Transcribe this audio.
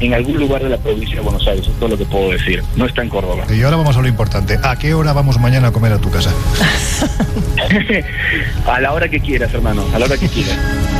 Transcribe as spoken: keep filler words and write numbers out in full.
en algún lugar de la provincia de Buenos Aires, eso es todo lo que puedo decir. No está en Córdoba. Y ahora vamos a lo importante. ¿A qué hora vamos mañana a comer a tu casa? A la hora que quieras, hermano, a la hora que quieras.